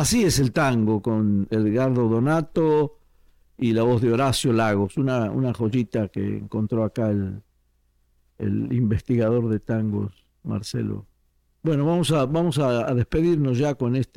Así es el tango, con Edgardo Donato y la voz de Horacio Lagos, una joyita que encontró acá el investigador de tangos, Marcelo. Bueno, vamos a despedirnos ya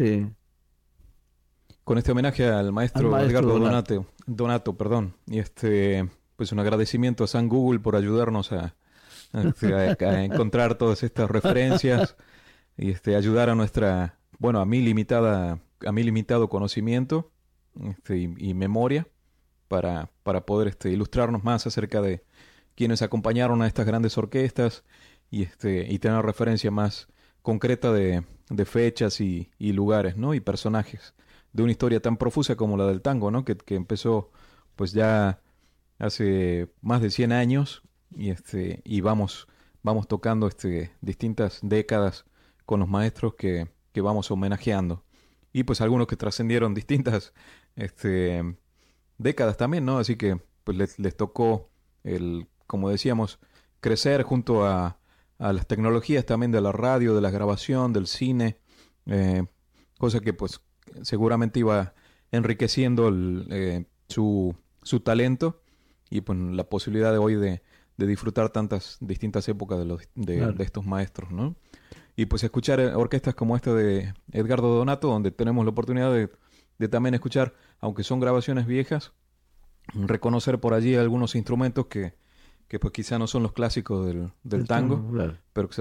Con este homenaje al al maestro maestro Edgardo Donato. Donato, perdón, y pues un agradecimiento a San Google por ayudarnos a encontrar todas estas referencias y ayudar a bueno, a mi limitado conocimiento y memoria para poder ilustrarnos más acerca de quienes acompañaron a estas grandes orquestas y tener referencia más concreta de fechas y lugares, ¿no? Y personajes de una historia tan profusa como la del tango, ¿no? Que empezó pues ya hace más de 100 años y vamos tocando distintas décadas con los maestros que vamos homenajeando. Y pues algunos que trascendieron distintas este, décadas también, ¿no? Así que pues les tocó como decíamos, crecer junto a las tecnologías también de la radio, de la grabación, del cine, eh, cosa que pues seguramente iba enriqueciendo su talento y pues la posibilidad de hoy de disfrutar tantas distintas épocas Claro. de estos maestros, ¿no? Y pues escuchar orquestas como esta de Edgardo Donato, donde tenemos la oportunidad de también escuchar, aunque son grabaciones viejas, reconocer por allí algunos instrumentos que pues quizá no son los clásicos del Del tango, tango, claro. pero que